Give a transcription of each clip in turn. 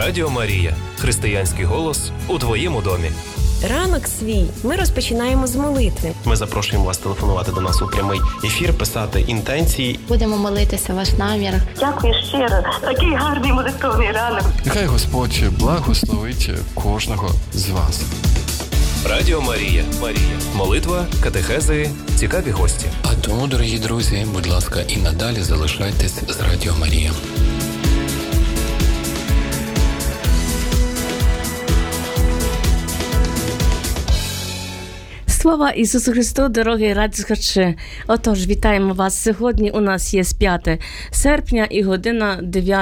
Радіо Марія. Християнський голос у твоєму домі. Ранок свій ми розпочинаємо з молитви. Ми запрошуємо вас телефонувати до нас у прямий ефір, писати інтенції. Будемо молитися ваш намір. Дякую щиро. Такий гарний молитовний ранок. Нехай Господь благословить кожного з вас. Радіо Марія. Молитва, катехези, цікаві гості. А тому, дорогі друзі, будь ласка, і надалі залишайтесь з Радіо Марія. Слава Ісусу Христу, дорогі радіослухачі! Отож, вітаємо вас. Сьогодні у нас є 5 серпня і година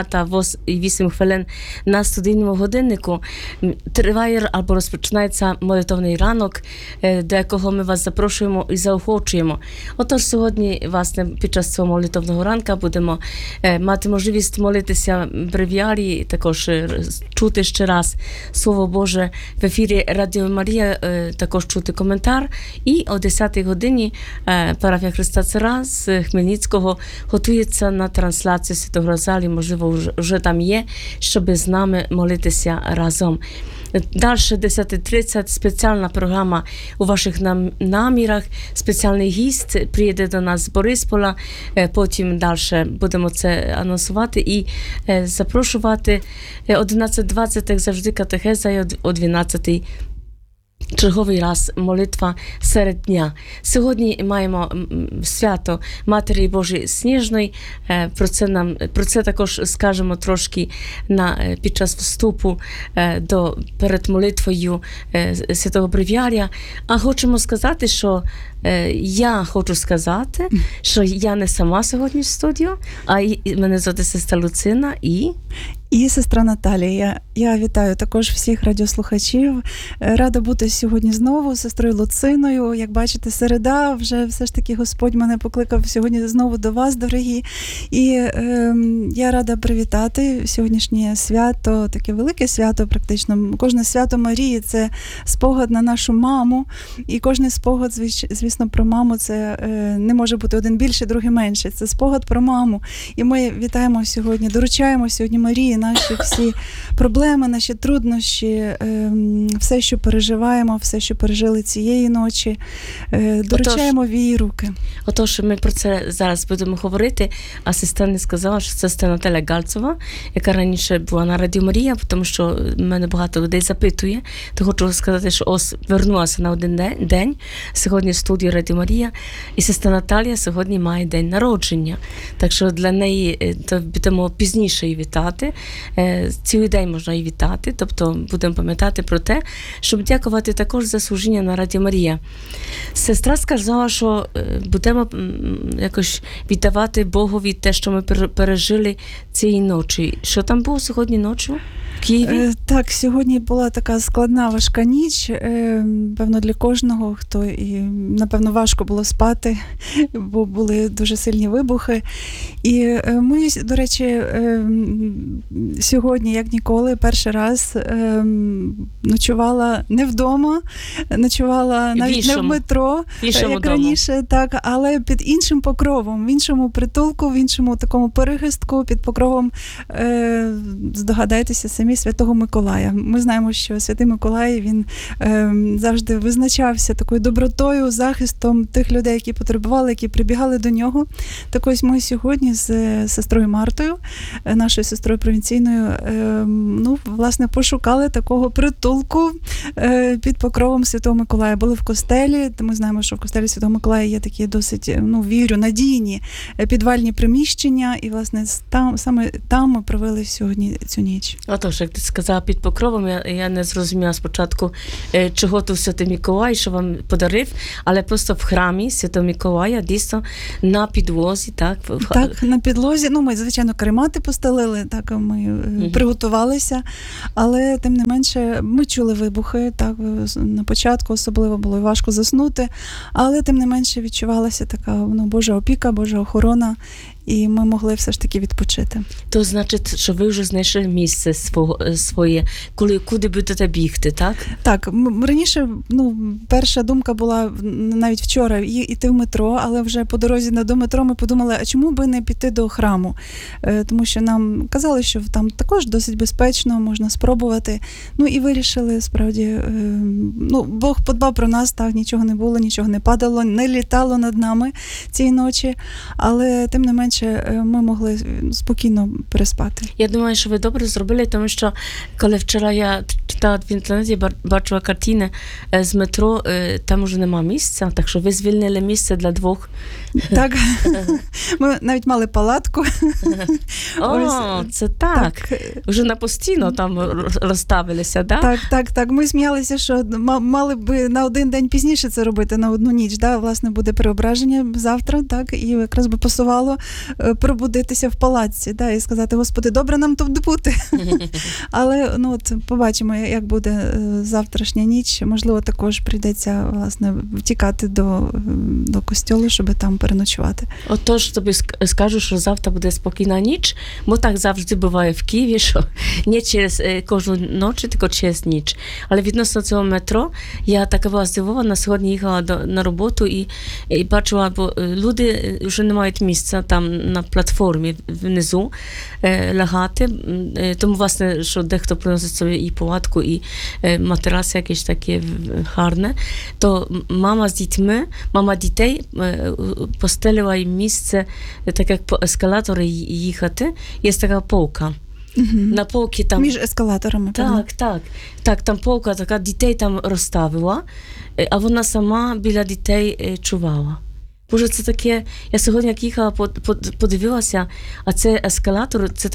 9:08 хвилин на студійному годиннику. Триває або розпочинається молитовний ранок, до якого ми вас запрошуємо і заохочуємо. Отож, сьогодні, власне, під час цього молитовного ранка будемо мати можливість молитися в бревіарії, також чути ще раз Слово Боже в ефірі Радіо Марія, також чути коментар. І о 10-й годині парафія Христа Цара з Хмельницького готується на трансляцію Святого Розалії, можливо, вже там є, щоб з нами молитися разом. Далі 10:30 спеціальна програма у ваших намірах, спеціальний гість приїде до нас з Бориспола, потім далі будемо це анонсувати і запрошувати. 11:20, як завжди, катехеза, і о 12:00 черговий раз молитва серед дня. Сьогодні маємо свято Матері Божої Сніжної. Про це також скажемо трошки під час вступу перед молитвою Святого Бревіарія. А хочемо сказати, що я хочу сказати, що я не сама сьогодні в студію, а мене звати сестра Луцина і сестра Наталія. Я вітаю також всіх радіослухачів. Рада бути сьогодні знову з сестрою Луциною. Як бачите, середа, вже все ж таки Господь мене покликав сьогодні знову до вас, дорогі. І я рада привітати сьогоднішнє свято, таке велике свято практично. Кожне свято Марії – це спогад на нашу маму. І кожний спогад, звісно, про маму – це не може бути один більше, другий менше. Це спогад про маму. І ми вітаємо сьогодні, доручаємо сьогодні Марії наші всі проблеми, наші труднощі, все, що переживаємо, все, що пережили цієї ночі, доручаємо в її руки. Отож, ми про це зараз будемо говорити, а сестра не сказала, що це сестра Наталя Гальцова, яка раніше була на Радіо Марія, тому що мене багато людей запитує, то хочу сказати, що ось вернулася на один день, сьогодні в студії Радіо Марія, і сестра Наталія сьогодні має день народження, так що для неї будемо пізніше її вітати. Цілий день можна її вітати, тобто будемо пам'ятати про те, щоб дякувати також за служіння на Радіо Марія. Сестра сказала, що будемо якось віддавати Богові те, що ми пережили цієї ночі. Що там було сьогодні ночі? Києві? Так, сьогодні була така складна, важка ніч, певно, для кожного, хто і, напевно, важко було спати, бо були дуже сильні вибухи. І ми, до речі, сьогодні, як ніколи, перший раз ночувала не вдома, ночувала навіть не в метро, як раніше, так, але під іншим покровом, в іншому притулку, в іншому такому перехистку, під покровом, здогадайтеся самі, Святого Миколая. Ми знаємо, що Святий Миколай, він завжди визначався такою добротою, захистом тих людей, які потребували, які прибігали до нього. Так ось ми сьогодні з сестрою Мартою, нашою сестрою провінційною, власне, пошукали такого притулку під покровом Святого Миколая. Були в костелі, ми знаємо, що в костелі Святого Миколая є такі досить, вірю, надійні підвальні приміщення, і, власне, саме там ми провели сьогодні цю ніч. Отож, як ти сказала, під покровом, я не зрозуміла спочатку, чого тут Святий Миколай, що вам подарив, але просто в храмі Святого Миколая, дійсно, на підлозі, так? Так, на підлозі. Ми, звичайно, каремати постелили, так, ми приготувалися, але, тим не менше, ми чули вибухи, так, на початку особливо було важко заснути, але, тим не менше, відчувалася така, Божа опіка, Божа охорона. і ми могли все ж таки відпочити. То значить, що ви вже знайшли місце своє, куди будете бігти, так? Так, раніше, перша думка була навіть вчора йти в метро, але вже по дорозі до метро ми подумали, а чому би не піти до храму? Тому що нам казали, що там також досить безпечно, можна спробувати. І вирішили, справді, Бог подбав про нас, так, нічого не було, нічого не падало, не літало над нами цієї ночі, але тим не менше ми могли спокійно переспати. Я думаю, що ви добре зробили, тому що коли вчора я читала в інтернеті, бачила картини з метро, там уже нема місця, так що ви звільнили місце для двох. Так, ми навіть мали палатку. О, це так. Вже на постійно там розставилися, так? Так. Ми сміялися, що мали би на один день пізніше це робити, на одну ніч. Власне, буде переображення завтра, так, і якраз би пасувало пробудитися в палатці, і сказати, Господи, добре нам тут бути. Але, побачимо, як буде завтрашня ніч. Можливо, також прийдеться, власне, втікати до костьолу, щоб там переночувати. Отож, тобі скажу, що завтра буде спокійна ніч, бо так завжди буває в Києві, що не через кожну ніч, тільки через ніч. Але відносно цього метро, я така була здивована, сьогодні їхала на роботу і бачила, бо люди вже не мають місця там на платформі внизу лягати, тому, власне, що дехто приносить собі і палатку, і матераси якісь таке гарне, то мама дітей постелила їм місце, так як по ескалатору їхати, є така полка. На полки там... Між ескалаторами. Так, там полка така, дітей там розставила, а вона сама біля дітей чувала. Боже, це таке, я сьогодні як їхала, подивилася, а це ескалатор, це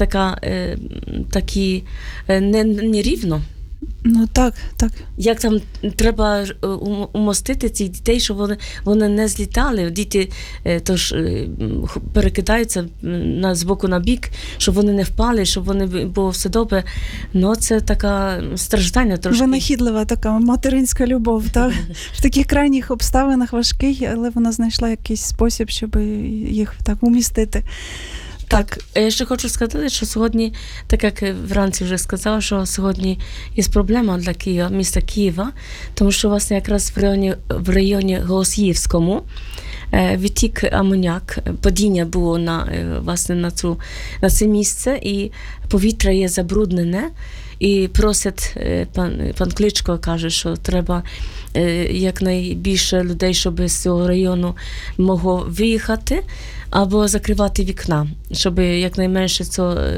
такі нерівно. Так. Як там треба умостити цих дітей, щоб вони не злітали. Діти тож перекидаються з боку на бік, щоб вони не впали, щоб вони було все добре. Це така страждання трошки. Винахідлива така материнська любов, так? В таких крайніх обставинах важкий, але вона знайшла якийсь спосіб, щоб їх так умістити. Так, я ще хочу сказати, що сьогодні, так як вранці вже сказала, що сьогодні є проблема для Києва, міста Києва, тому що, власне, якраз в районі Голосіївському відтік амоняк, падіння було на це місце, і повітря є забруднене, і просять, пан Кличко каже, що треба якнайбільше людей, щоб з цього району могло виїхати, або закривати вікна, щоб якнайменше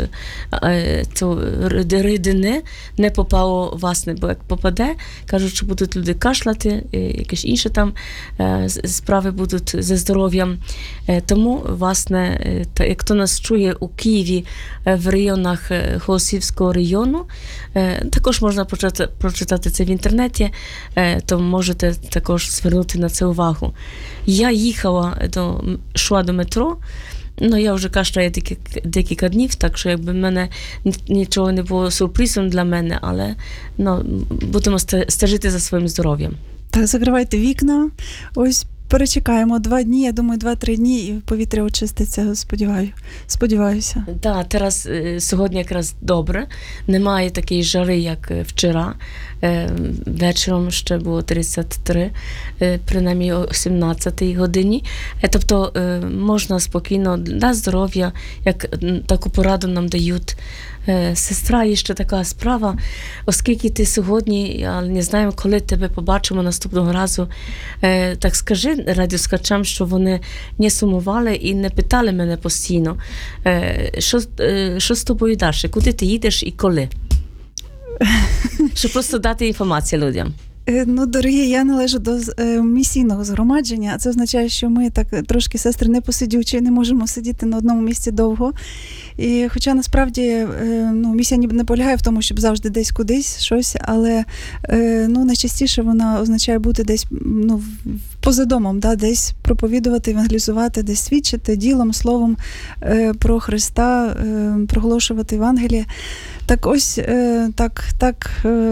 рідини не попало, власне, бо як попаде, кажуть, що будуть люди кашляти, якісь інші там справи будуть зі здоров'ям. Тому, власне, як хто нас чує у Києві в районах Голосіївського району, також можна прочитати це в інтернеті, то можете також звернути на це увагу. Я йшла до метро, я вже кашляю декілька днів, так що якби в мене нічого не було сюрпризом для мене, але будемо стежити за своїм здоров'ям. Так, закривайте вікна, ось перечекаємо 2 дні, я думаю, 2-3 дні, і повітря очиститься, сподіваюся. Так, зараз, сьогодні якраз добре, немає такої жари, як вчора. Вечором ще було 33, принаймні о 17-й годині. Тобто можна спокійно, для здоров'я, як таку пораду нам дають. Сестра, є ще така справа, оскільки ти сьогодні, я не знаю, коли тебе побачимо наступного разу, так скажи радіослухачам, що вони не сумували і не питали мене постійно, що з тобою далі, куди ти їдеш і коли? Щоб просто дати інформацію людям. Дорогі, я належу до місійного згромадження, а це означає, що ми так трошки, сестри, не посидючі, не можемо сидіти на одному місці довго. І хоча насправді місія не полягає в тому, щоб завжди десь кудись щось, але найчастіше вона означає бути десь поза домом, десь проповідувати, евангелізувати, десь свідчити ділом, словом про Христа, проголошувати Євангеліє. Так ось, так